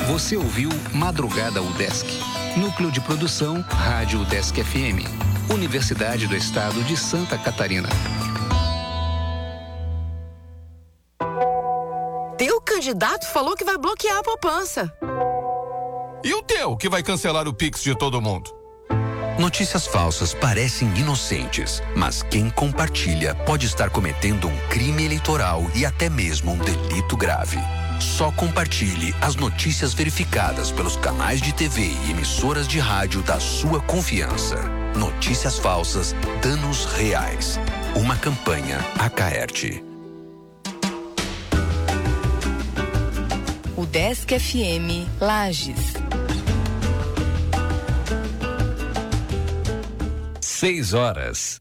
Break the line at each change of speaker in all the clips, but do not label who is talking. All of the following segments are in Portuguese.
Você ouviu Madrugada UDESC. Núcleo de Produção, Rádio UDESC FM. Universidade do Estado de Santa Catarina.
Teu candidato falou que vai bloquear a poupança.
E o teu, que vai cancelar o Pix de todo mundo?
Notícias falsas parecem inocentes, mas quem compartilha pode estar cometendo um crime eleitoral e até mesmo um delito grave. Só compartilhe as notícias verificadas pelos canais de TV e emissoras de rádio da sua confiança. Notícias falsas, danos reais. Uma campanha Acaerte.
UDESC FM Lages.
6 horas.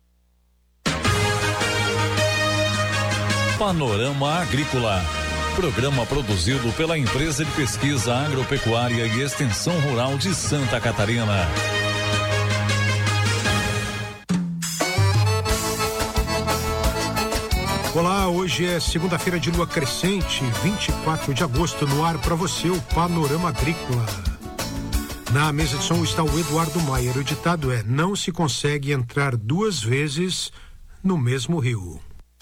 Panorama Agrícola. Programa produzido pela Empresa de Pesquisa Agropecuária e Extensão Rural de Santa Catarina.
Olá, hoje é segunda-feira de lua crescente, 24 de agosto, no ar para você o Panorama Agrícola. Na mesa de som está o Eduardo Maier. O ditado é: não se consegue entrar duas vezes no mesmo rio.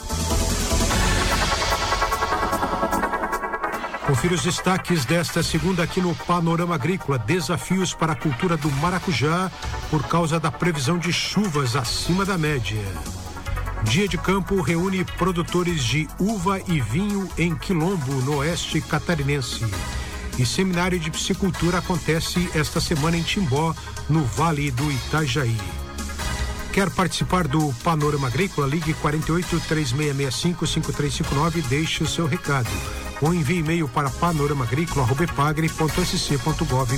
Confira os destaques desta segunda aqui no Panorama Agrícola. Desafios para a cultura do maracujá por causa da previsão de chuvas acima da média. Dia de Campo reúne produtores de uva e vinho em Quilombo, no oeste catarinense. E seminário de piscicultura acontece esta semana em Timbó, no Vale do Itajaí. Quer participar do Panorama Agrícola? Ligue 48-3665-5359 e deixe o seu recado. Ou envie e-mail para panoramagrícola@epagre.sc.gov.br.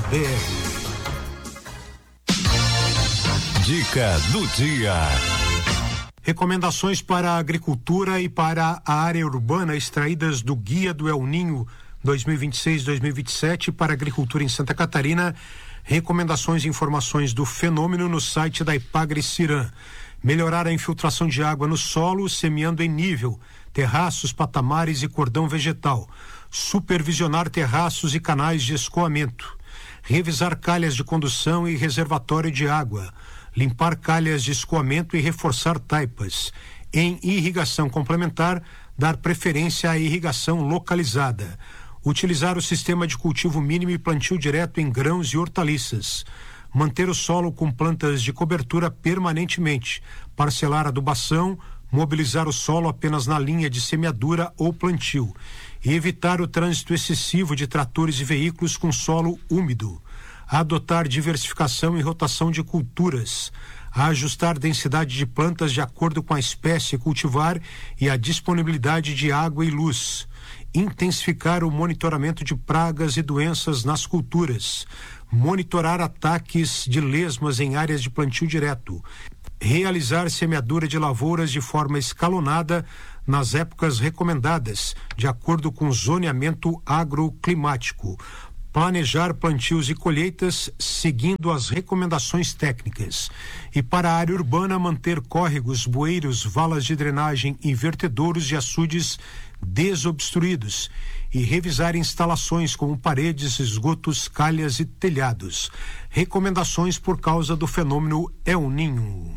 Dica do dia.
Recomendações para a agricultura e para a área urbana extraídas do Guia do El Ninho 2026-2027 para a agricultura em Santa Catarina. Recomendações e informações do fenômeno no site da Epagre-Ciran. Melhorar a infiltração de água no solo, semeando em nível, terraços, patamares e cordão vegetal. Supervisionar terraços e canais de escoamento. Revisar calhas de condução e reservatório de água. Limpar calhas de escoamento e reforçar taipas. Em irrigação complementar, dar preferência à irrigação localizada. Utilizar o sistema de cultivo mínimo e plantio direto em grãos e hortaliças. Manter o solo com plantas de cobertura permanentemente. Parcelar adubação, mobilizar o solo apenas na linha de semeadura ou plantio. E evitar o trânsito excessivo de tratores e veículos com solo úmido. Adotar diversificação e rotação de culturas. Ajustar densidade de plantas de acordo com a espécie cultivar e a disponibilidade de água e luz. Intensificar o monitoramento de pragas e doenças nas culturas. Monitorar ataques de lesmas em áreas de plantio direto. Realizar semeadura de lavouras de forma escalonada nas épocas recomendadas, de acordo com o zoneamento agroclimático. Planejar plantios e colheitas seguindo as recomendações técnicas. E para a área urbana, manter córregos, bueiros, valas de drenagem e vertedouros de açudes desobstruídos. E revisar instalações como paredes, esgotos, calhas e telhados. Recomendações por causa do fenômeno El Ninho.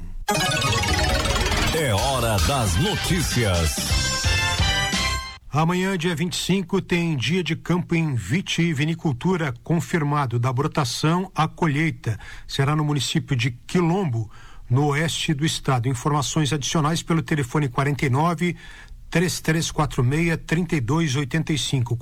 É hora das notícias.
Amanhã, dia 25, tem dia de campo em vitivinicultura confirmado, da brotação à colheita. Será no município de Quilombo, no oeste do estado. Informações adicionais pelo telefone 49-3346-3285.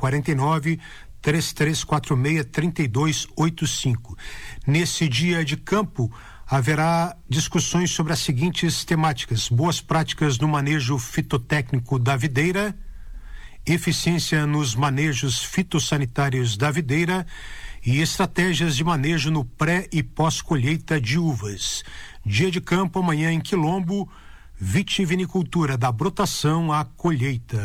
49-3346-3285. Nesse dia de campo, haverá discussões sobre as seguintes temáticas: boas práticas no manejo fitotécnico da videira, eficiência nos manejos fitossanitários da videira e estratégias de manejo no pré e pós-colheita de uvas. Dia de campo amanhã em Quilombo, vitivinicultura, da brotação à colheita.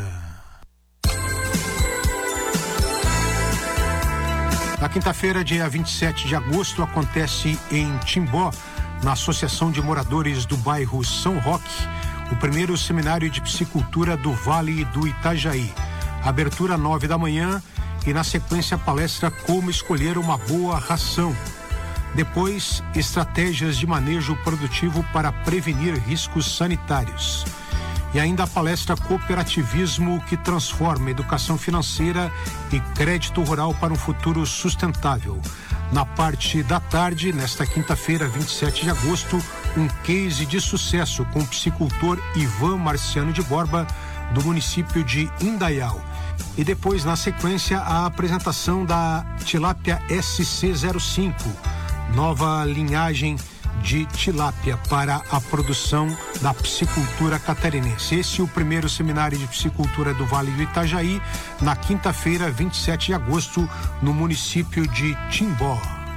Na quinta-feira, dia 27 de agosto, acontece em Timbó, na Associação de Moradores do Bairro São Roque, o primeiro seminário de piscicultura do Vale do Itajaí. Abertura 9 da manhã e na sequência a palestra Como Escolher uma Boa Ração. Depois, estratégias de manejo produtivo para prevenir riscos sanitários. E ainda a palestra Cooperativismo que transforma educação financeira e crédito rural para um futuro sustentável. Na parte da tarde, nesta quinta-feira, 27 de agosto, um case de sucesso com o psicultor Ivan Marciano de Borba, do município de Indaial. E depois, na sequência, a apresentação da tilápia SC05, nova linhagem de tilápia para a produção da piscicultura catarinense. Esse é o primeiro seminário de piscicultura do Vale do Itajaí, na quinta-feira, 27 de agosto, no município de Timbó.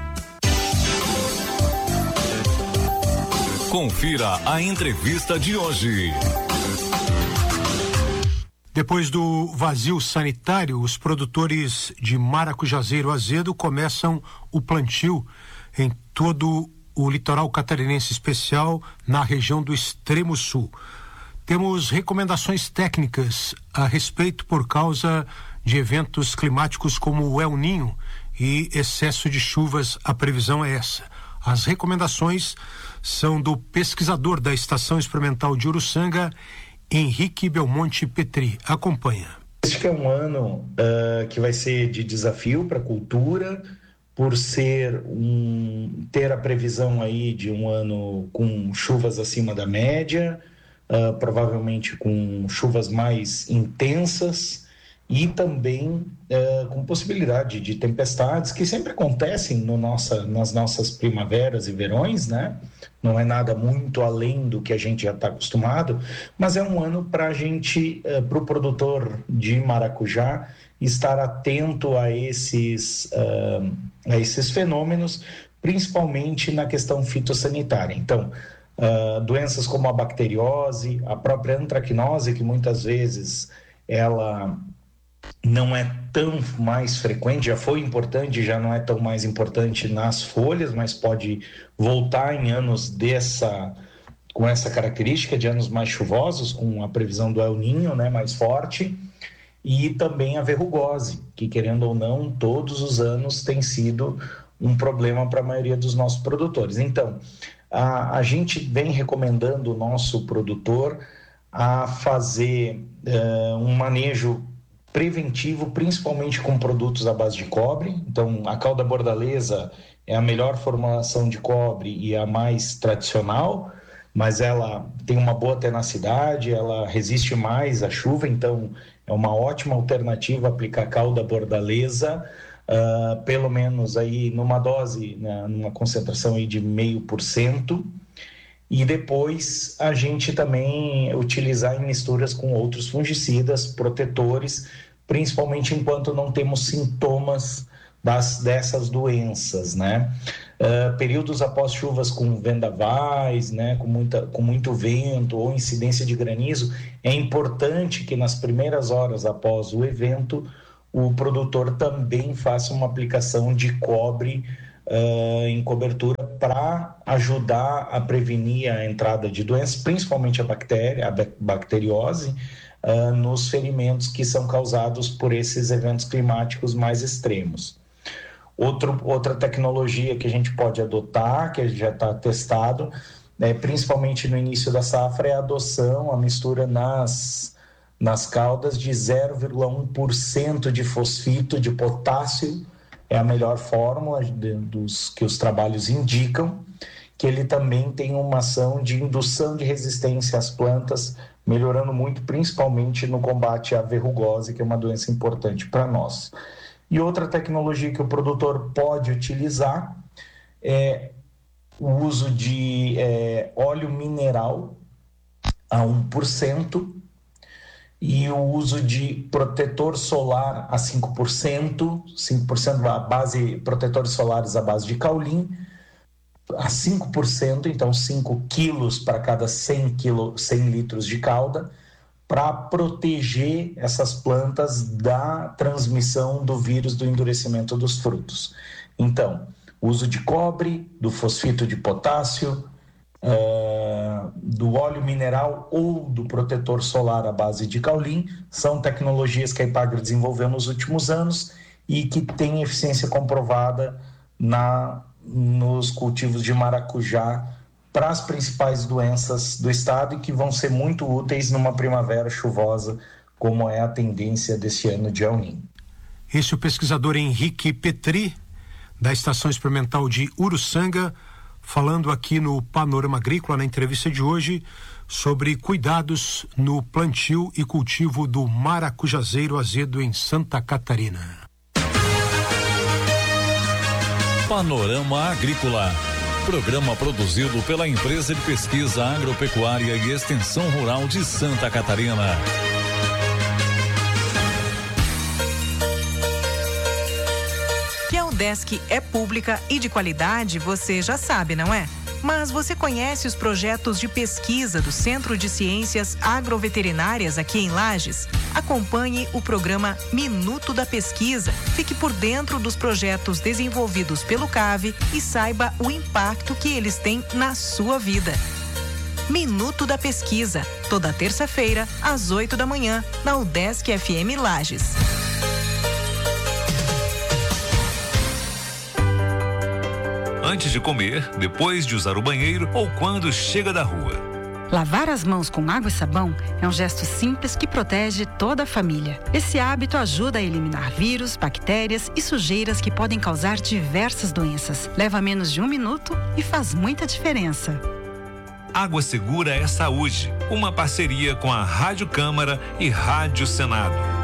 Confira a entrevista de hoje.
Depois do vazio sanitário, os produtores de maracujazeiro azedo começam o plantio em todo o litoral catarinense, especial na região do extremo sul. Temos recomendações técnicas a respeito por causa de eventos climáticos como o El Ninho e excesso de chuvas. A previsão é essa. As recomendações são do pesquisador da Estação Experimental de Uruçanga, Henrique Belmonte Petri. Acompanha.
Acho que é um ano que vai ser de desafio para a cultura, por ter a previsão aí de um ano com chuvas acima da média, provavelmente com chuvas mais intensas e também com possibilidade de tempestades que sempre acontecem nas nossas primaveras e verões, né? Não é nada muito além do que a gente já está acostumado, mas é um ano para a gente, para o produtor de maracujá, estar atento a esses fenômenos, principalmente na questão fitossanitária. Então, doenças como a bacteriose, a própria antracnose, que muitas vezes ela não é tão mais frequente, já foi importante, já não é tão mais importante nas folhas, mas pode voltar em anos com essa característica de anos mais chuvosos, com a previsão do El Ninho, né, mais forte. E também a verrugose, que, querendo ou não, todos os anos tem sido um problema para a maioria dos nossos produtores. Então, a gente vem recomendando o nosso produtor a fazer um manejo preventivo, principalmente com produtos à base de cobre. Então, a cauda bordaleza é a melhor formulação de cobre e a mais tradicional, mas ela tem uma boa tenacidade, ela resiste mais à chuva, então é uma ótima alternativa aplicar cauda bordaleza, pelo menos aí numa dose, né, numa concentração aí de 0,5%, e depois a gente também utilizar em misturas com outros fungicidas, protetores, principalmente enquanto não temos sintomas dessas doenças, né? Períodos após chuvas com vendavais, né, com muito vento ou incidência de granizo, é importante que nas primeiras horas após o evento o produtor também faça uma aplicação de cobre em cobertura para ajudar a prevenir a entrada de doenças, principalmente a bacteriose, nos ferimentos que são causados por esses eventos climáticos mais extremos. Outra tecnologia que a gente pode adotar, que já está testado, principalmente no início da safra, é a adoção, a mistura nas caudas de 0,1% de fosfito de potássio. É a melhor fórmula que os trabalhos indicam, que ele também tem uma ação de indução de resistência às plantas, melhorando muito, principalmente no combate à verrugose, que é uma doença importante para nós. E outra tecnologia que o produtor pode utilizar é o uso de óleo mineral a 1% e o uso de protetor solar a 5%, 5% a base, protetores solares à base de caulim, a 5%, então 5 quilos para cada 100 litros de calda, para proteger essas plantas da transmissão do vírus do endurecimento dos frutos. Então, uso de cobre, do fosfito de potássio, do óleo mineral ou do protetor solar à base de caulim, são tecnologias que a Epagre desenvolveu nos últimos anos e que tem eficiência comprovada nos cultivos de maracujá para as principais doenças do estado e que vão ser muito úteis numa primavera chuvosa, como é a tendência desse ano de El Niño.
Esse é o pesquisador Henrique Petri, da Estação Experimental de Uruçanga, falando aqui no Panorama Agrícola, na entrevista de hoje, sobre cuidados no plantio e cultivo do maracujazeiro azedo em Santa Catarina.
Panorama Agrícola. Programa produzido pela Empresa de Pesquisa Agropecuária e Extensão Rural de Santa Catarina.
Que a UDESC é pública e de qualidade, você já sabe, não é? Mas você conhece os projetos de pesquisa do Centro de Ciências Agroveterinárias aqui em Lages? Acompanhe o programa Minuto da Pesquisa. Fique por dentro dos projetos desenvolvidos pelo CAV e saiba o impacto que eles têm na sua vida. Minuto da Pesquisa, toda terça-feira, às 8 da manhã, na UDESC FM Lages.
Antes de comer, depois de usar o banheiro ou quando chega da rua.
Lavar as mãos com água e sabão é um gesto simples que protege toda a família. Esse hábito ajuda a eliminar vírus, bactérias e sujeiras que podem causar diversas doenças. Leva menos de 1 minuto e faz muita diferença.
Água Segura é Saúde, uma parceria com a Rádio Câmara e Rádio Senado.